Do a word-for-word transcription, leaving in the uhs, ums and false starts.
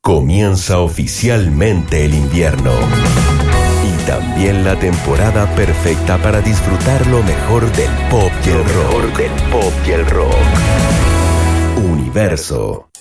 Comienza oficialmente el invierno y también la temporada perfecta para disfrutar lo mejor del pop y el rock. Del pop y el rock. Universo.